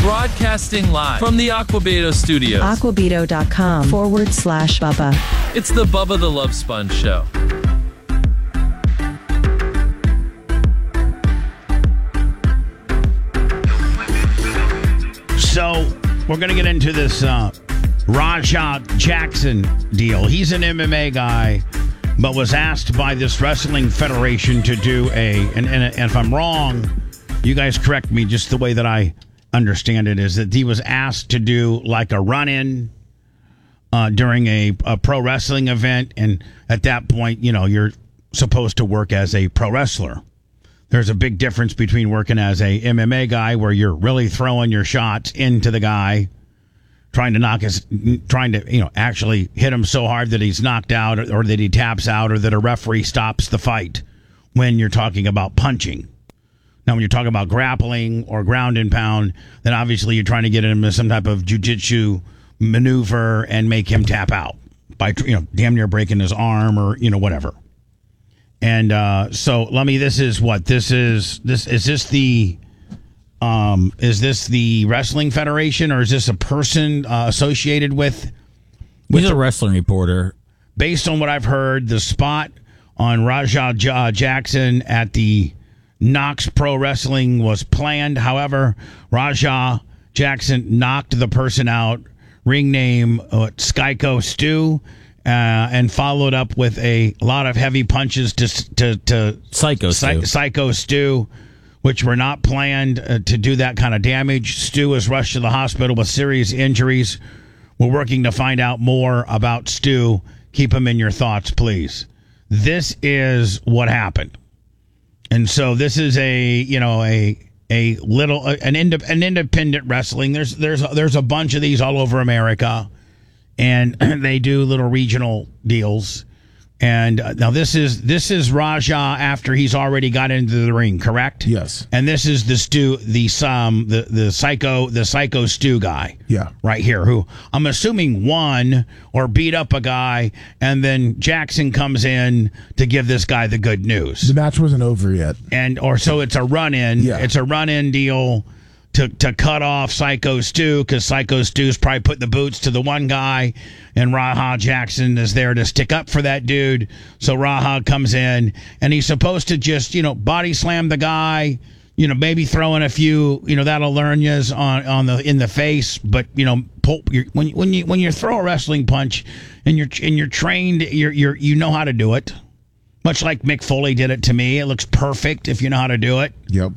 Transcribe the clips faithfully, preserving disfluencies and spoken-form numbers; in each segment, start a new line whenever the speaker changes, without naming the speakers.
Broadcasting live from the Aquabeto Studios.
Aquabeto.com forward slash Bubba.
It's the Bubba the Love Sponge Show.
So, we're going to get into this uh, Rajah Jackson deal. He's an M M A guy, but was asked by this wrestling federation to do a, and, and, and if I'm wrong, you guys correct me, just the way that I understand it is that he was asked to do like a run-in uh, during a, a pro wrestling event, and at that point, you know, you're supposed to work as a pro wrestler. There's a big difference between working as a M M A guy where you're really throwing your shots into the guy, trying to knock his, trying to, you know, actually hit him so hard that he's knocked out or, or that he taps out or that a referee stops the fight when you're talking about punching. Now, when you're talking about grappling or ground and pound, then obviously you're trying to get him into some type of jiu-jitsu maneuver and make him tap out by, you know, damn near breaking his arm or, you know, whatever. And uh, so, Lummy, this is what? This is, this is this the, um, is this the Wrestling Federation or is this a person uh, associated with? with
He's a wrestling reporter.
Based on what I've heard, the spot on Rajah J- Jackson at the Knox Pro Wrestling was planned. However, Rajah Jackson knocked the person out, ring name uh, Skyco Stu, uh, and followed up with a lot of heavy punches to to, to
Psycho
Psy-
Stu.
Psycho Stu, which were not planned uh, to do that kind of damage. Stu was rushed to the hospital with serious injuries. We're working to find out more about Stu. Keep him in your thoughts, please. This is what happened. And so this is a, you know, a a little an ind- an independent wrestling. There's there's there's a bunch of these all over America, and they do little regional deals. And uh, now this is this is Rajah after he's already got into the ring, correct?
Yes.
And this is the Stu, the um the the psycho the psycho Stu guy.
Yeah.
Right here, who I'm assuming won or beat up a guy, and then Jackson comes in to give this guy the good news.
The match wasn't over yet.
And or so it's a run-in.
Yeah.
It's a run-in deal to to cut off Psycho Stu, because Psycho Stu's probably putting the boots to the one guy, and Rajah Jackson is there to stick up for that dude. So Rajah comes in, and he's supposed to just, you know, body slam the guy, you know, maybe throw in a few, you know, that'll learn you on on the in the face, but you know, pull, you're, when when you when you throw a wrestling punch and you're and you're trained, you're you're you know how to do it. Much like Mick Foley did it to me, it looks perfect if you know how to do it.
Yep.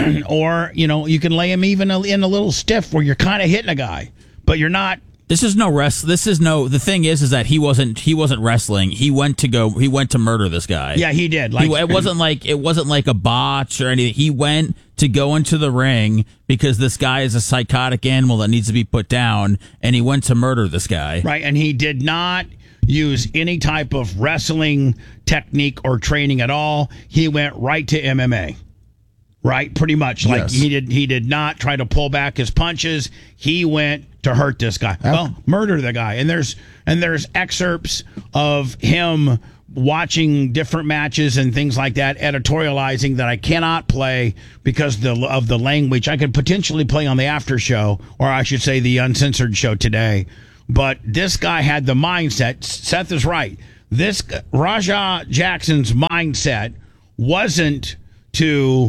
Or, you know, you can lay him even in a little stiff where you're kind of hitting a guy, but you're not.
This is no rest. This is no. The thing is, is that he wasn't. He wasn't wrestling. He went to go. He went to murder this guy.
Yeah, he did. Like
he, it wasn't like it wasn't like a botch or anything. He went to go into the ring because this guy is a psychotic animal that needs to be put down, and he went to murder this guy.
Right, and he did not use any type of wrestling technique or training at all. He went right to M M A. Right, pretty much. Like
Yes.
he did. He did not try to pull back his punches. He went to hurt this guy. Well, murder the guy. And there's and there's excerpts of him watching different matches and things like that, editorializing that I cannot play because the of the language. I could potentially play on the after show, or I should say the uncensored show today. But this guy had the mindset. Seth is right. This Rajah Jackson's mindset wasn't to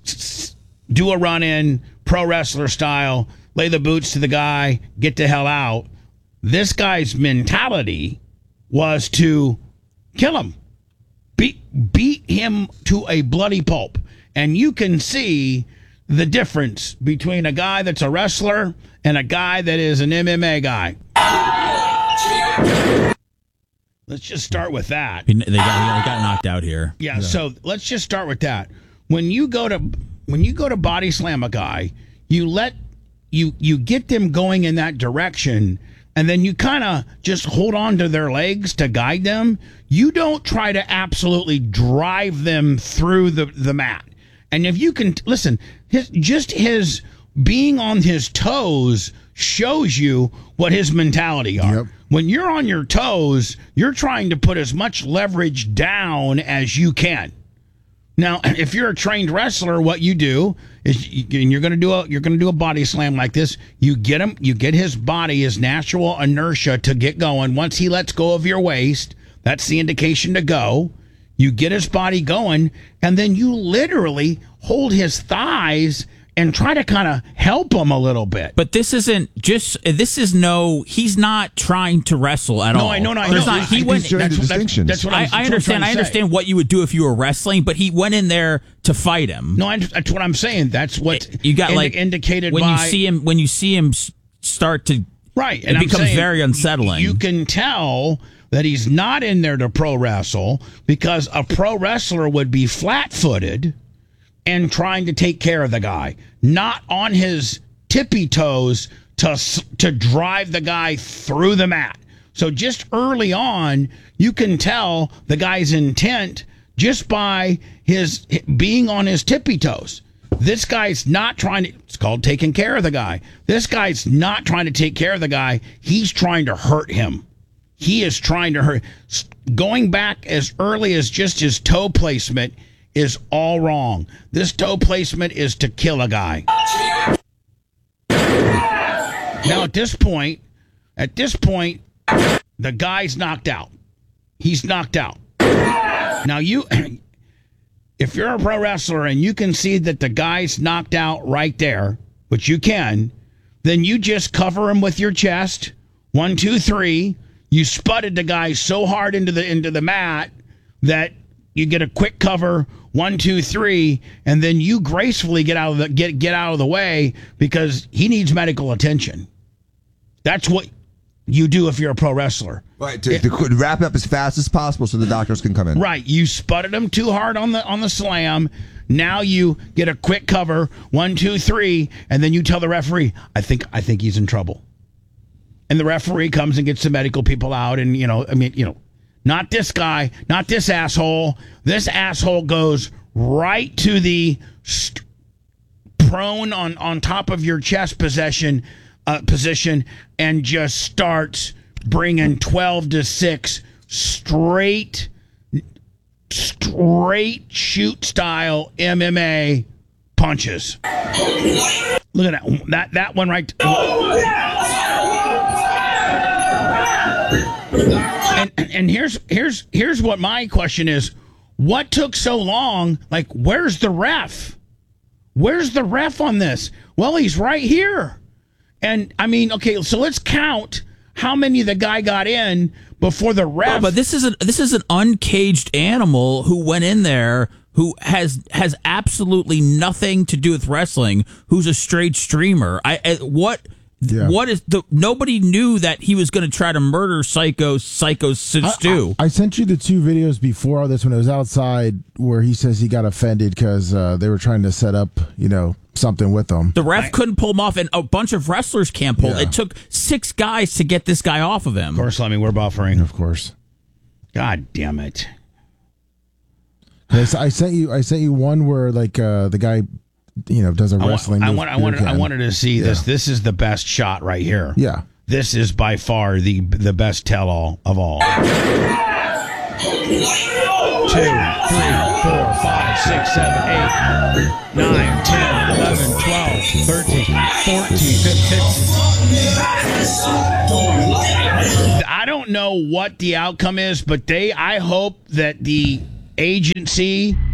do a run-in, pro wrestler style, lay the boots to the guy, get the hell out. This guy's mentality was to kill him, beat beat him to a bloody pulp. And you can see the difference between a guy that's a wrestler and a guy that is an M M A guy. Let's just start with that.
They got, they got knocked out here.
Yeah, yeah, so let's just start with that. When you go to when you go to body slam a guy, you let you you get them going in that direction, and then you kind of just hold on to their legs to guide them. You don't try to absolutely drive them through the, the mat. And if you can listen, his just his being on his toes shows you what his mentality are.
Yep.
When you're on your toes, you're trying to put as much leverage down as you can. Now, if you're a trained wrestler, what you do is you, and you're going to do a you're going to do a body slam like this. You get him, you get his body, his natural inertia to get going. Once he lets go of your waist, that's the indication to go. You get his body going, and then you literally hold his thighs and try to kind of help him a little bit.
But this isn't just. This is no. He's not trying to wrestle at
no,
all.
I know, no, I
There's
know.
Not, he
He's
went.
showing the
That's,
distinctions.
that's, that's what
I,
I'm
I understand. I understand what you would do if you were wrestling, but he went in there to fight him.
No, I, that's what I'm saying. That's what
you got
indi-
like
indicated
when
by
you see him. When you see him s- start to
right,
it
and I'm
becomes
saying
very unsettling.
You can tell that he's not in there to pro wrestle because a pro wrestler would be flat-footed and trying to take care of the guy, not on his tippy toes to to drive the guy through the mat. So just early on, you can tell the guy's intent just by his being on his tippy toes. This guy's not trying to, it's called taking care of the guy. This guy's not trying to take care of the guy. He's trying to hurt him. He is trying to hurt. Going back as early as just his toe placement is all wrong. This toe placement is to kill a guy. Now at this point, at this point, the guy's knocked out. He's knocked out. Now you, if you're a pro wrestler and you can see that the guy's knocked out right there, which you can, then you just cover him with your chest. One, two, three. You sputted the guy so hard into the into the mat that you get a quick cover. One, two, three, and then you gracefully get out of the get get out of the way because he needs medical attention. That's what you do if you're a pro wrestler.
Right, to, to wrap up as fast as possible so the doctors can come in.
Right, you sputted him too hard on the on the slam. Now you get a quick cover, one, two, three, and then you tell the referee, "I think I think he's in trouble." And the referee comes and gets the medical people out, and you know, I mean, you know, not this guy, not this asshole. This asshole goes right to the st- prone on on top of your chest possession uh, position, and just starts bringing twelve to six straight, straight shoot style M M A punches. Look at that, that, that one right. And, and here's here's here's what my question is. What took so long? Like, where's the ref? Where's the ref on this? Well, he's right here. And, I mean, okay, so let's count how many the guy got in before the ref.
Oh, but this is, a, this is an uncaged animal who went in there who has has absolutely nothing to do with wrestling, who's a straight streamer. I, I What... Yeah. What is the? Nobody knew that he was going to try to murder Psycho Psycho Stu.
I, I, I sent you the two videos before all this when it was outside where he says he got offended because uh, they were trying to set up, you know, something with him.
The ref I, couldn't pull him off, and a bunch of wrestlers can't pull. Yeah. It took six guys to get this guy off of him.
Of course, Lemmy, we're buffering.
Of course.
God damn it!
I, I sent you. I sent you one where like uh, the guy. You know, does a wrestling.
I, want, I, want, I wanted. I wanted to see yeah. this. This is the best shot right here.
Yeah.
This is by far the the best tell-all of all. Two, three, four, five, six, seven, eight, nine, ten, eleven, twelve, thirteen, fourteen, fifteen. I don't know what the outcome is, but they. I hope that the agency